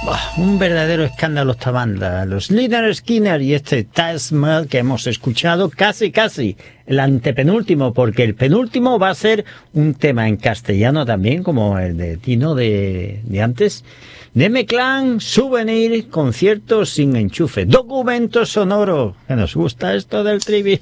Un verdadero escándalo esta banda, los Lynyrd Skynyrd y este Taj Mahal que hemos escuchado, casi el antepenúltimo, porque el penúltimo va a ser un tema en castellano también, como el de Tino de antes. M-Clan, Souvenir, conciertos sin enchufe, documento sonoro, que nos gusta esto del trivi.